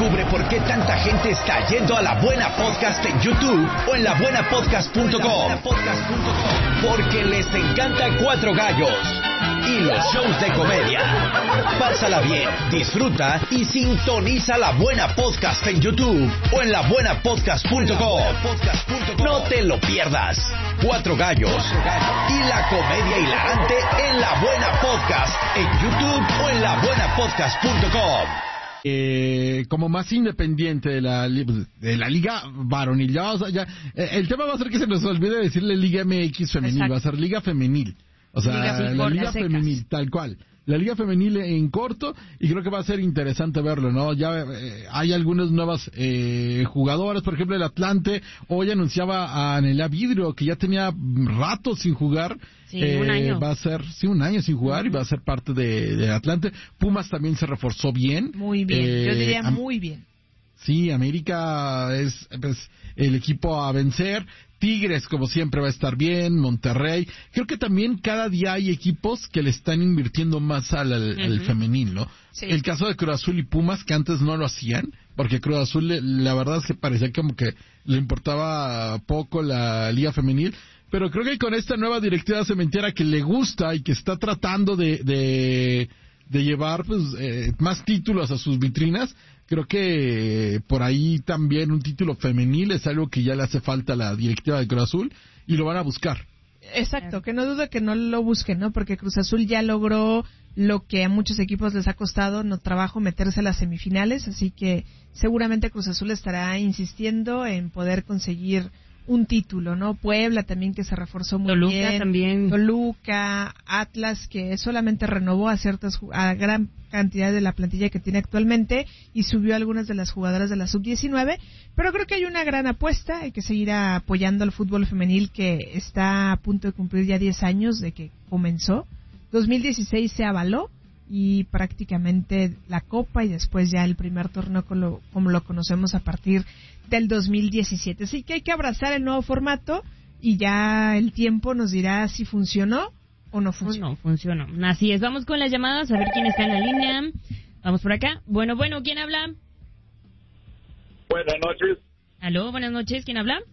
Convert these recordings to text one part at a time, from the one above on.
Descubre por qué tanta gente está yendo a La Buena Podcast en YouTube o en labuenapodcast.com. Porque les encanta Cuatro Gallos y los shows de comedia. Pásala bien, disfruta y sintoniza La Buena Podcast en YouTube o en labuenapodcast.com. No te lo pierdas. Cuatro Gallos y la comedia hilarante en La Buena Podcast en YouTube o en labuenapodcast.com. Como más independiente de la liga varonil. El tema va a ser que se nos olvide decirle Liga MX femenil. Exacto. Va a ser Liga Femenil. O sea, la Liga Femenil, tal cual. La Liga Femenil en corto, y creo que va a ser interesante verlo, ¿no? Ya hay algunas nuevas jugadoras, por ejemplo, el Atlante hoy anunciaba a Anela Vidrio, que ya tenía rato sin jugar. Sí, un año. Va a ser, un año sin jugar, y va a ser parte de Atlante. Pumas también se reforzó bien. Muy bien, yo diría muy bien. Sí, América es el equipo a vencer. Tigres, como siempre, va a estar bien. Monterrey. Creo que también cada día hay equipos que le están invirtiendo más al femenil, ¿no? Sí. El caso de Cruz Azul y Pumas, que antes no lo hacían, porque Cruz Azul, la verdad es que parecía como que le importaba poco la liga femenil. Pero creo que con esta nueva directiva cementera que le gusta y que está tratando de llevar más títulos a sus vitrinas, creo que por ahí también un título femenil es algo que ya le hace falta a la directiva de Cruz Azul y lo van a buscar. Exacto, que no dudo que no lo busquen, ¿no? Porque Cruz Azul ya logró lo que a muchos equipos les ha costado, no trabajo, meterse a las semifinales, así que seguramente Cruz Azul estará insistiendo en poder conseguir un título, ¿no? Puebla también, que se reforzó muy Toluca bien. También. Toluca, Atlas, que solamente renovó a gran cantidad de la plantilla que tiene actualmente y subió a algunas de las jugadoras de la sub-19, pero creo que hay una gran apuesta, hay que seguir apoyando al fútbol femenil, que está a punto de cumplir ya 10 años de que comenzó. 2016 se avaló y prácticamente la Copa y después ya el primer torneo como lo conocemos a partir del 2017. Así que hay que abrazar el nuevo formato y ya el tiempo nos dirá si funcionó o no funcionó. No funcionó. Así es. Vamos con las llamadas a ver quién está en la línea. Vamos por acá. Bueno, ¿quién habla? Buenas noches. Aló, buenas noches. ¿Quién habla?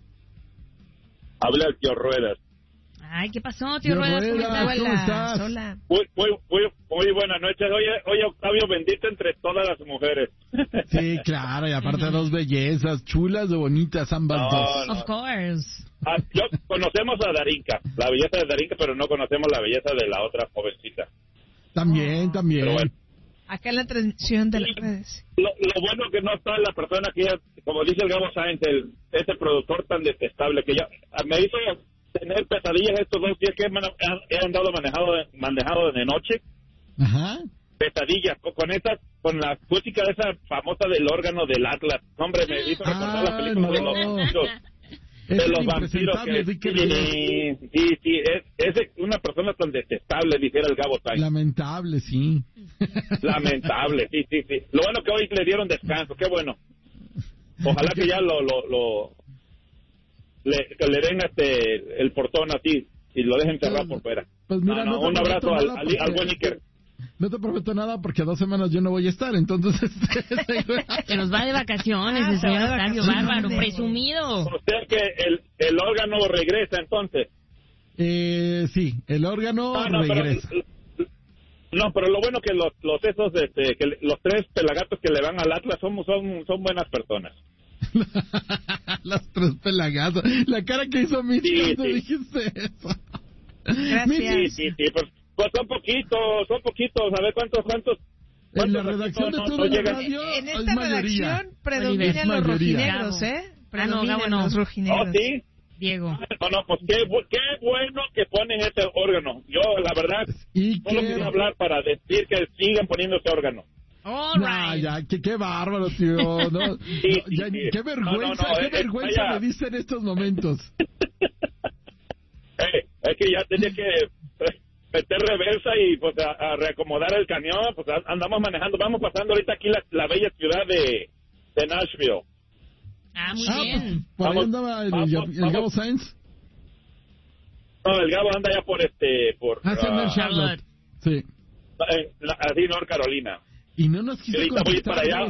Habla el tío Ruedas. Ay, ¿qué pasó, tío Ruedas? ¿Cómo estás? Hola. Muy buenas noches. Oye, Octavio, bendito entre todas las mujeres. Sí, claro, y aparte dos bellezas, chulas de bonitas ambas dos. Of course. Yo conocemos a Darinka, la belleza de Darinka, pero no conocemos la belleza de la otra jovencita. También. Pero bueno. Acá en la transmisión de las redes. Lo bueno que no está la persona que ya, como dice el Gabo Sáenz, ese productor tan detestable que ya me hizo tener pesadillas estos 2 días que he andado manejado de noche. Ajá. Pesadillas con la música esa famosa del órgano del Atlas. Hombre, me hizo recordar la película de los vampiros. De los vampiros es una persona tan detestable, dijera el Gabo Sáenz. Lamentable, sí. Lamentable, sí. Lo bueno que hoy le dieron descanso, qué bueno. Ojalá que ya le den el portón así y lo dejen cerrado por fuera. Pues mira, un abrazo al buen Iker. No te prometo nada porque 2 semanas yo no voy a estar, entonces... Se nos va de vacaciones el señor Octavio, bárbaro, presumido. O sea que el órgano regresa entonces. Sí, el órgano regresa. Pero lo bueno que los 3 pelagatos que le van al Atlas son buenas personas. Las 3 pelagatos. La cara que hizo mi tío, te dijiste eso. Gracias. Sí, pues son poquitos, a ver cuántos. En la redacción de todo el radio, en esta redacción predominan los rojinegros, Predominan los rojinegros. ¿Oh, sí? Diego. No, pues qué bueno que ponen ese órgano. Yo, la verdad, solo quería hablar para decir que sigan poniendo ese órgano. Ya, qué bárbaro, tío. No, qué vergüenza, qué vergüenza me diste en estos momentos. Es que ya tenía que meter reversa y pues a reacomodar el camión, pues andamos manejando, vamos pasando ahorita aquí la bella ciudad de Nashville. Muy bien. Pues, ¿por ahí andaba el Gabo Sáenz? No, el Gabo anda ya por Charlotte. Sí. Así, North Carolina. Y no nos quiso ahorita voy para allá.